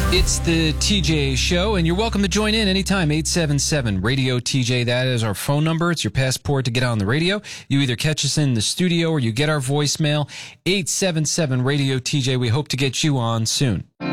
It's the TJ Show, and you're welcome to join in anytime. 877-RADIO-TJ. That is our phone number. It's your passport to get on the radio. You either catch us in the studio or you get our voicemail. 877-RADIO-TJ. We hope to get you on soon.